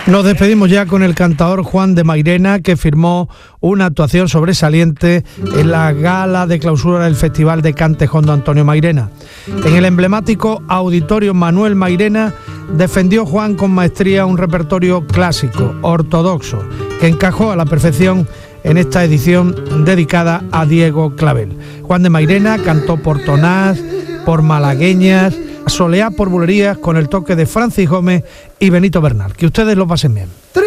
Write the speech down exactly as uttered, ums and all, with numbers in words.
Nos despedimos ya con el cantador Juan de Mairena, que firmó una actuación sobresaliente en la gala de clausura del Festival de Cante Jondo Antonio Mairena. En el emblemático Auditorio Manuel Mairena defendió Juan con maestría un repertorio clásico, ortodoxo, que encajó a la perfección en esta edición dedicada a Diego Clavel. Juan de Mairena cantó por tonás, por malagueñas, soleá por bulerías con el toque de Francis Gómez y Benito Bernal. Que ustedes lo pasen bien.